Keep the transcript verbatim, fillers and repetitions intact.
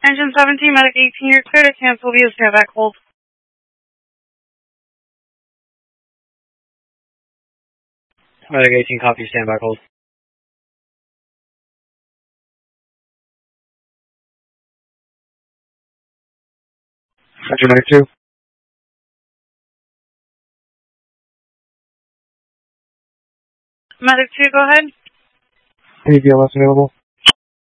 Engine seventeen, Medic eighteen, you're clear to cancel via standback hold. Medic eighteen, copy, standback hold. Engine ninety-two. Medic two, go ahead. Any V L S available?